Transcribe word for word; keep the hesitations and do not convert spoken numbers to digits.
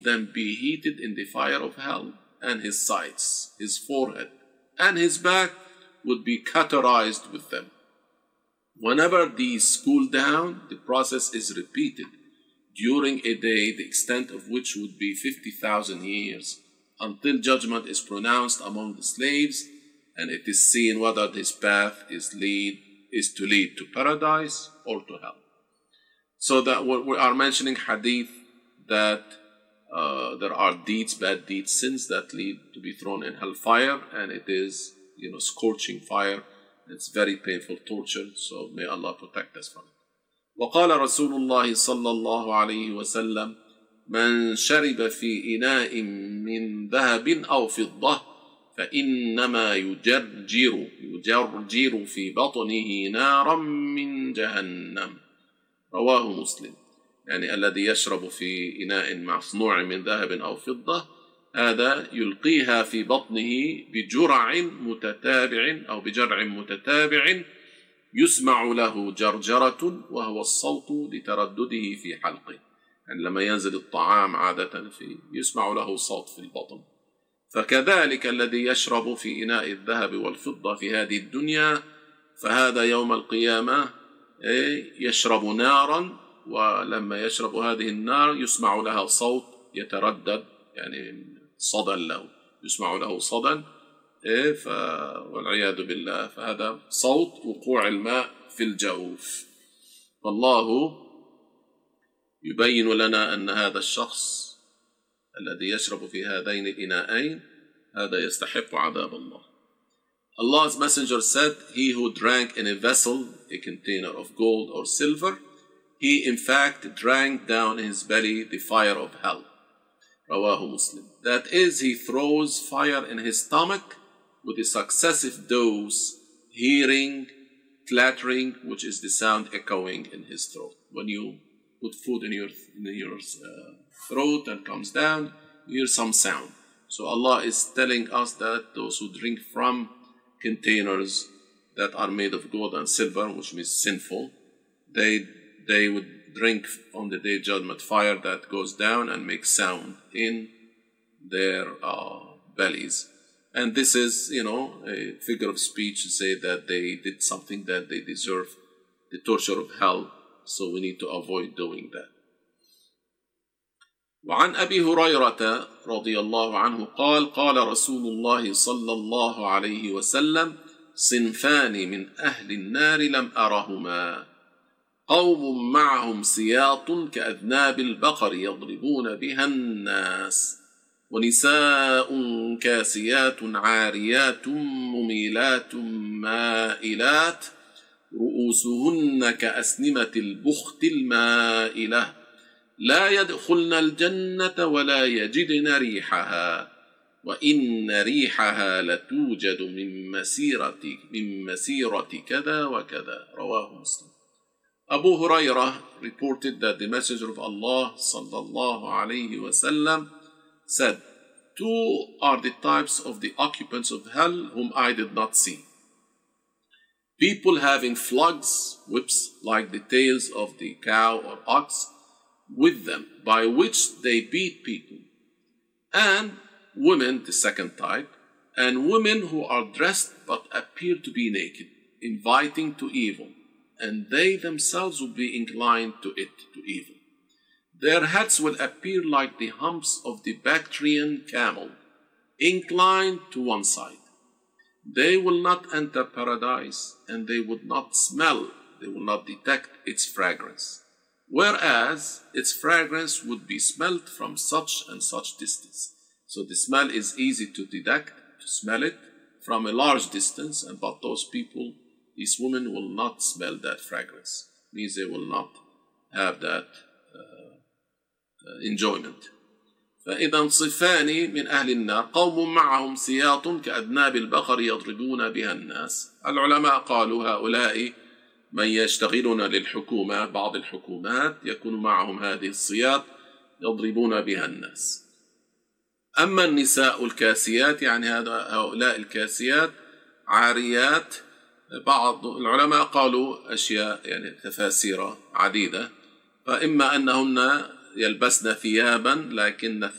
them be heated in the fire of hell, and his sides, his forehead, and his back would be cauterized with them. Whenever these cool down, the process is repeated during a day, the extent of which would be fifty thousand years, until judgment is pronounced among the slaves, and it is seen whether this path is lead is to lead to paradise or to hell. So that we are mentioning hadith that uh, there are deeds, bad deeds, sins that lead to be thrown in hellfire, and it is, you know, scorching fire. It's very painful torture, so may Allah protect us from it. وقال رسول الله صلى الله عليه وسلم من شرب في إناء من ذهب أو فضة فإنما يجرجر يجرجر في بطنه نارا من جهنم رواه مسلم. يعني الذي يشرب في إناء مصنوع من ذهب أو فضة هذا يلقيها في بطنه بجرع متتابع أو بجرع متتابع يسمع له جرجرة وهو الصوت لتردده في حلقه. يعني لما ينزل الطعام عادة في يسمع له صوت في البطن. فكذلك الذي يشرب في إناء الذهب والفضة في هذه الدنيا فهذا يوم القيامة يشرب نارا، ولما يشرب هذه النار يسمع لها صوت يتردد، يعني صدى له، يسمع له صدى، ف... والعياذ بالله، فهذا صوت وقوع الماء في الجوف. فالله يبين لنا أن هذا الشخص الذي يشرب في هذين الإناءين هذا يستحق عذاب الله. Allah's messenger said, he who drank in a vessel, a container of gold or silver, he in fact drank down his belly the fire of hell. Rawahu Muslim. That is, he throws fire in his stomach with a successive dose, hearing, clattering, which is the sound echoing in his throat. When you put food in your, in your uh, throat and comes down, you hear some sound. So Allah is telling us that those who drink from containers that are made of gold and silver, which means sinful, they they would drink on the day of judgment fire that goes down and makes sound in their uh, bellies. And this is, you know, a figure of speech to say that they did something that they deserve the torture of hell, so we need to avoid doing that. وعن أبي هريرة رضي الله عنه قال قال رسول الله صلى الله عليه وسلم صنفان من أهل النار لم أرهما قوم معهم سياط كأذناب البقر يضربون بها الناس ونساء كاسيات عاريات مميلات مائلات رؤوسهن كأسنمة البخت المائلة لا يدخلن الجنة ولا يجدن ريحها وإن ريحها لتوجد من مسيرة من مسيرة كذا وكذا رواه مسلم. Abu Hurairah reported that the Messenger of Allah sallallahu alayhi wasallam said, two are the types of the occupants of hell whom I did not see. People having flogs, whips like the tails of the cow or ox, with them, by which they beat people, and women, the second type, and women who are dressed but appear to be naked, inviting to evil, and they themselves will be inclined to it, to evil. Their heads will appear like the humps of the Bactrian camel, inclined to one side. They will not enter paradise, and they would not smell, they will not detect its fragrance. Whereas its fragrance would be smelt from such and such distance. So the smell is easy to detect, to smell it from a large distance, and but those people, these women will not smell that fragrance. Means they will not have that uh, uh, enjoyment. فإذا صفان من أهل النار قوم معهم سياط كأذناب البقر يضربون بها الناس. العلماء قالوا هؤلاء من يشتغلون للحكومة، بعض الحكومات يكون معهم هذه السياط يضربون بها الناس. أما النساء الكاسيات، يعني هؤلاء الكاسيات عاريات، بعض العلماء قالوا أشياء يعني تفاسير عديدة، فإما أنهن يلبسن ثيابا لكن